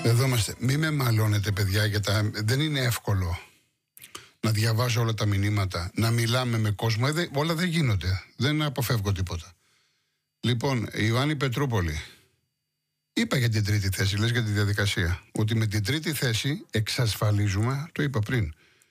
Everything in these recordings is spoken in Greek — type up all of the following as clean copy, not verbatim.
Εδώ είμαστε. Μη με μαλώνετε, παιδιά, γιατί δεν είναι εύκολο να διαβάζω όλα τα μηνύματα, να μιλάμε με κόσμο. Όλα δεν γίνονται. Δεν αποφεύγω τίποτα. Λοιπόν, η Ιωάννη Πετρούπολη. Είπα για την τρίτη θέση, λες για τη διαδικασία. Ότι με την τρίτη θέση εξασφαλίζουμε, το είπα πριν,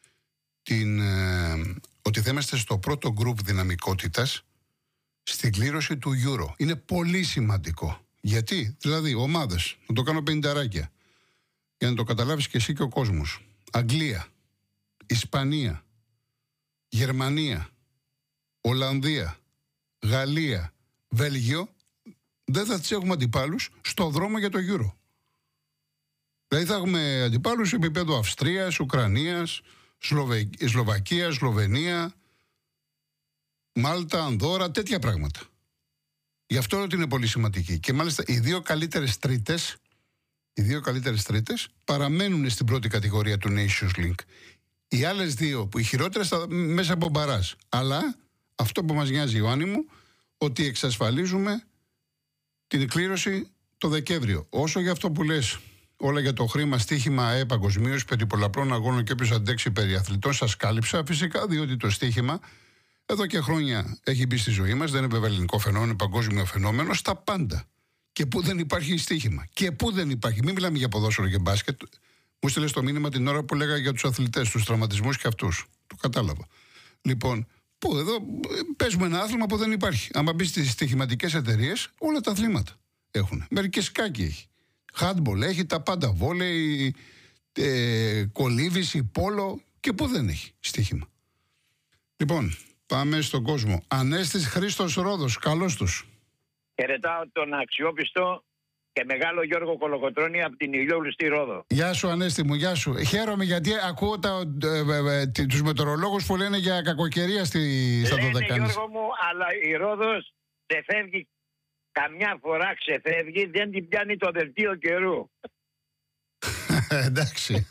ότι θα είμαστε στο πρώτο γκρουπ δυναμικότητας στην κλήρωση του Euro. Είναι πολύ σημαντικό. Γιατί, δηλαδή, ομάδες, να το κάνω 50 για να το καταλάβεις και εσύ και ο κόσμος. Αγγλία, Ισπανία, Γερμανία, Ολλανδία, Γαλλία, Βέλγιο, δεν θα τις έχουμε αντιπάλους στο δρόμο για το Euro. Δηλαδή θα έχουμε αντιπάλους σε επίπεδο Αυστρίας, Ουκρανίας, Σλοβακία, Σλοβενία, Μάλτα, Ανδόρα, τέτοια πράγματα. Γι' αυτό ότι είναι πολύ σημαντική. Και μάλιστα οι δύο καλύτερες τρίτες παραμένουν στην πρώτη κατηγορία του Nations League. Οι άλλες δύο, που οι χειρότερες, μέσα από μπαράζ. Αλλά αυτό που μας νοιάζει, Ιωάννη μου, ότι εξασφαλίζουμε την κλήρωση το Δεκέμβριο. Όσο για αυτό που λες, όλα για το χρήμα, στοίχημα παγκοσμίως, περί πολλαπλών αγώνων και όποιος αντέξει περί αθλητών, σας κάλυψα. Φυσικά, διότι το στοίχημα εδώ και χρόνια έχει μπει στη ζωή μας. Δεν είναι βέβαια ελληνικό φαινόμενο, είναι παγκόσμιο φαινόμενο στα πάντα. Και πού δεν υπάρχει στοίχημα. Και πού δεν υπάρχει. Μην μιλάμε για ποδόσφαιρο και μπάσκετ. Μου στείλες το μήνυμα την ώρα που λέγα για τους αθλητές, τους τραυματισμούς και αυτούς. Το κατάλαβα. Λοιπόν, πού εδώ παίζουμε ένα άθλημα που δεν υπάρχει. Άμα μπει στις στοιχηματικές εταιρείες, όλα τα αθλήματα έχουν. Μερικές σκάκι έχει. Handball έχει, τα πάντα. Βόλεϊ, κολύβηση, πόλο και πού δεν έχει στοίχημα. Λοιπόν, πάμε στον κόσμο. Ανέστης Χρήστος Ρόδος, καλώς τους. Χαιρετάω τον αξιόπιστο και μεγάλο Γιώργο Κολοκοτρώνη από την Ηλιόλου στη Ρόδο. Γεια σου, Ανέστη μου, γεια σου. Χαίρομαι γιατί ακούω τους μετεωρολόγους που λένε για κακοκαιρία στα Δωδεκάνησα. Γιώργο μου, αλλά η Ρόδος ξεφεύγει, καμιά φορά ξεφεύγει, δεν την πιάνει το δελτίο καιρού. Εντάξει.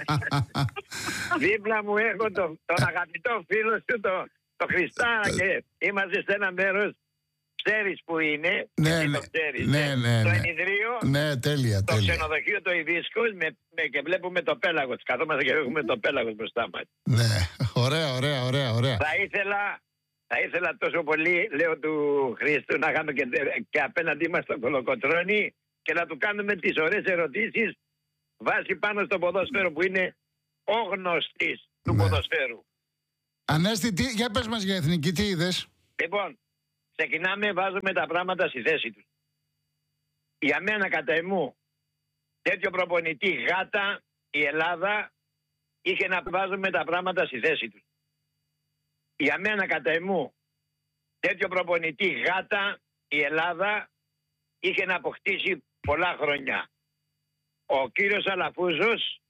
Δίπλα μου έχω τον αγαπητό φίλο σου, το Χριστά, και είμαστε σε ένα μέρος. Ξέρεις που είναι, ναι, το ξέρεις, ναι, το ενιδρίο, ναι, τέλεια, το ξενοδοχείο το Ιδίσκος και βλέπουμε το πέλαγος, καθόμαστε και έχουμε το πέλαγος μπροστά μας. Ναι, ωραία. Θα ήθελα τόσο πολύ, λέω του Χρήστου, να είχαμε και απέναντί μας τον Κολοκοτρώνη και να του κάνουμε τις ωραίες ερωτήσεις βάσει πάνω στο ποδόσφαιρο που είναι ο γνωστής του ποδοσφαίρου. Ανέστη, για πες μας για εθνική, τι είδες? Λοιπόν, ξεκινάμε, βάζουμε τα πράγματα στη θέση τους. Για μένα, κατά εμού, τέτοιο προπονητή γάτα η Ελλάδα είχε να βάζουμε τα πράγματα στη θέση τους. Για μένα, κατά εμού, τέτοιο προπονητή γάτα η Ελλάδα είχε να αποκτήσει πολλά χρόνια. Ο κύριος Αλαφούζος